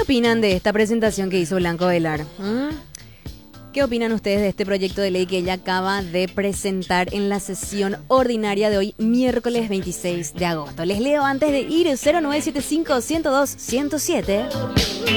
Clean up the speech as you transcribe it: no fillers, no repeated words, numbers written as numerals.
opinan de esta presentación que hizo Blanco Velar? ¿Qué opinan ustedes de este proyecto de ley que ella acaba de presentar en la sesión ordinaria de hoy, miércoles 26 de agosto? Les leo antes de ir: 0975-102-107.